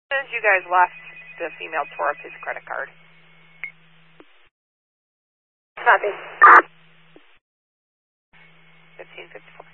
As you guys left, the female tore up his credit card. Copy. 1554.